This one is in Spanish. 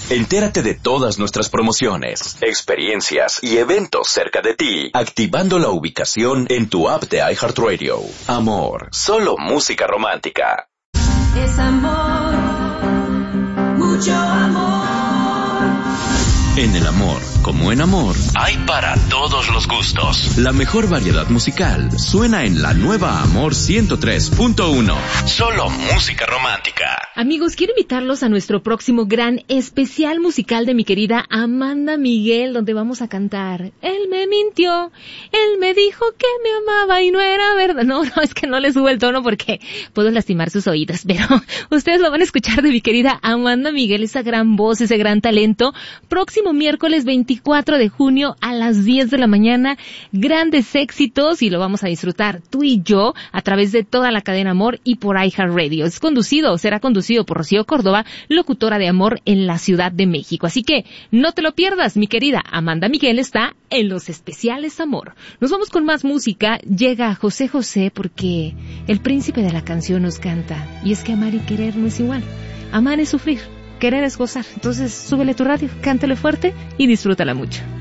Entérate de todas nuestras promociones, experiencias y eventos cerca de ti, activando la ubicación en tu app de iHeartRadio. Amor, solo música romántica. Es amor, mucho amor. En el amor, como en amor, hay para todos los gustos. La mejor variedad musical suena en la nueva Amor 103.1. Solo música romántica. Amigos, quiero invitarlos a nuestro próximo gran especial musical de mi querida Amanda Miguel, donde vamos a cantar Él me mintió, él me dijo que me amaba y no era verdad. No, es que no le subo el tono porque puedo lastimar sus oídos, pero ustedes lo van a escuchar de mi querida Amanda Miguel, esa gran voz, ese gran talento. Próximo miércoles 24 de junio a las 10 de la mañana, grandes éxitos, y lo vamos a disfrutar tú y yo a través de toda la cadena Amor y por iHeartRadio. Será conducido por Rocío Córdoba, locutora de Amor en la Ciudad de México. Así que no te lo pierdas, mi querida Amanda Miguel está en los especiales Amor. Nos vamos con más música. Llega José José porque el príncipe de la canción nos canta. Y es que amar y querer no es igual. Amar es sufrir, querer es gozar. Entonces súbele tu radio, cántale fuerte y disfrútala mucho.